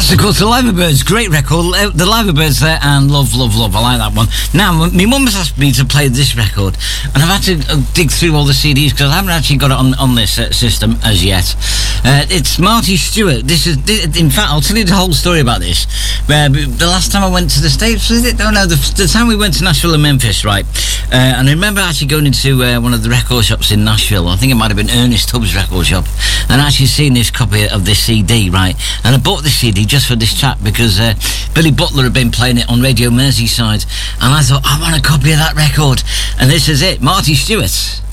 That's, of course, the Liverbirds. Great record. The Liverbirds there, and love. I like that one. Now, my mum has asked me to play this record, and I've had to dig through all the CDs because I haven't actually got it on this system as yet. It's Marty Stewart. In fact, I'll tell you the whole story about this. The last time I went to the States, was it? No, the time we went to Nashville and Memphis, right? And I remember actually going into one of the record shops in Nashville. I think it might have been Ernest Tubbs record shop, and actually seeing this copy of this CD, right? And I bought this CD just for this chat because Billy Butler had been playing it on Radio Merseyside, and I thought, I want a copy of that record, and this is it, Marty Stewart.